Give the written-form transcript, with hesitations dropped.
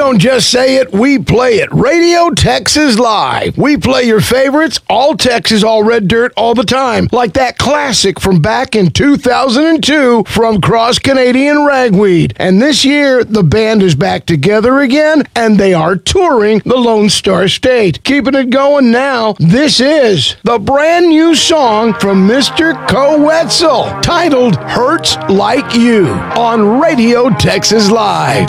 don't just say it, we play it. Radio Texas Live. We play your favorites, all Texas, all red dirt, all the time. Like that classic from back in 2002 from Cross Canadian Ragweed. And this year, the band is back together again, and they are touring the Lone Star State. Keeping it going now, this is the brand new song from Mr. Coetzel, titled Hurts Like You, on Radio Texas Live.